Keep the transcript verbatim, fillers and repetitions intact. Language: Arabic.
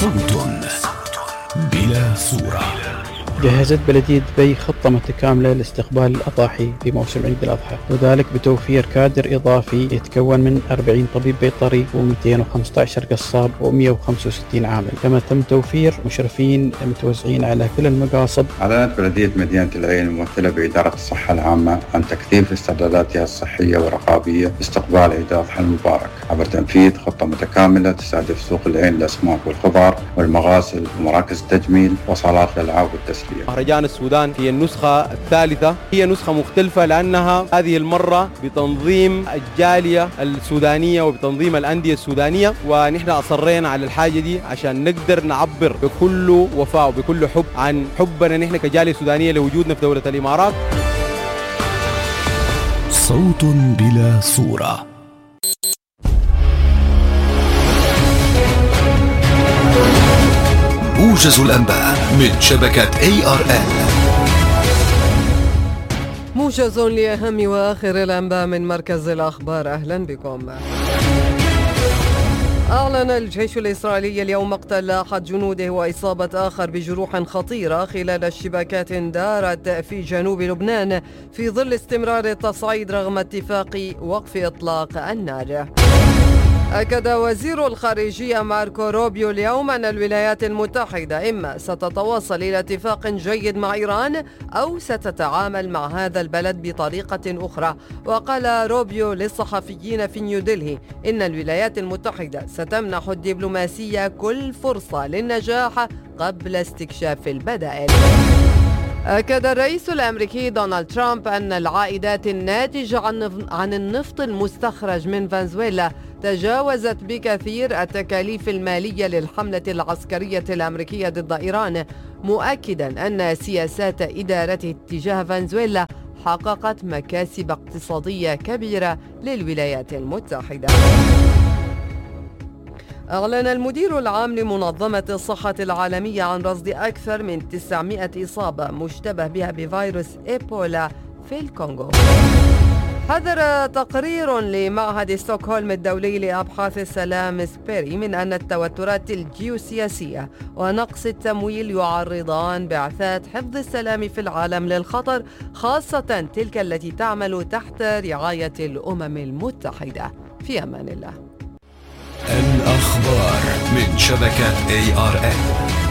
صوت بلا صورة. جهزت بلدية دبي خطة متكاملة لاستقبال الأضاحي في موسم عيد الأضحى، وذلك بتوفير كادر إضافي يتكون من أربعين طبيب بيطري ومئتين وخمسة عشر قصاب ومئة وخمسة وستين عامل، كما تم توفير مشرفين متوزعين على كل المقاصد. أعلنت بلدية مدينة العين الممثلة بإدارة الصحة العامة عن تكثيف استعداداتها الصحية والرقابية لاستقبال عيد الأضحى المبارك عبر تنفيذ خطة متكاملة تستهدف سوق العين للأسماك والخضار والمغاسل ومراكز التجميل وصالات الألعاب والتسلية. مهرجان السودان هي النسخة الثالثة، هي نسخة مختلفة لأنها هذه المرة بتنظيم الجالية السودانية وبتنظيم الأندية السودانية، ونحن أصرينا على الحاجة دي عشان نقدر نعبر بكل وفاء وبكل حب عن حبنا نحن كجالية سودانية لوجودنا في دولة الإمارات. صوت بلا صورة. موجز الأنباء من شبكة إيه آر إل. موجز لأهم وآخر الأنباء من مركز الأخبار، أهلا بكم. أعلن الجيش الإسرائيلي اليوم مقتل أحد جنوده وإصابة آخر بجروح خطيرة خلال اشتباكات دارت في جنوب لبنان في ظل استمرار التصعيد رغم اتفاق وقف إطلاق النار. أكد وزير الخارجية ماركو روبيو اليوم أن الولايات المتحدة إما ستتواصل إلى اتفاق جيد مع إيران أو ستتعامل مع هذا البلد بطريقة أخرى. وقال روبيو للصحفيين في نيودلهي إن الولايات المتحدة ستمنح الدبلوماسية كل فرصة للنجاح قبل استكشاف البدائل. أكد الرئيس الأمريكي دونالد ترامب أن العائدات الناتجة عن النفط المستخرج من فنزويلا تجاوزت بكثير التكاليف المالية للحملة العسكرية الأمريكية ضد إيران، مؤكدا أن سياسات إدارته تجاه فنزويلا حققت مكاسب اقتصادية كبيرة للولايات المتحدة. أعلن المدير العام لمنظمة الصحة العالمية عن رصد أكثر من تسعمائة إصابة مشتبه بها بفيروس إيبولا في الكونغو. حذر تقرير لمعهد ستوكهولم الدولي لأبحاث السلام سبيري من أن التوترات الجيوسياسية ونقص التمويل يعرضان بعثات حفظ السلام في العالم للخطر، خاصة تلك التي تعمل تحت رعاية الأمم المتحدة. في أمان الله. الأخبار من شبكة إيه آر إل.